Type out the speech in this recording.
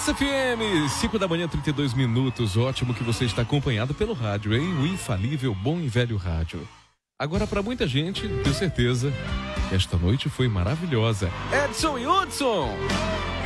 Mix FM, 5 da manhã, 32 minutos. Ótimo que você está acompanhado pelo rádio, hein? O infalível, bom e velho rádio. Agora, para muita gente, tenho certeza, esta noite foi maravilhosa. Edson e Hudson,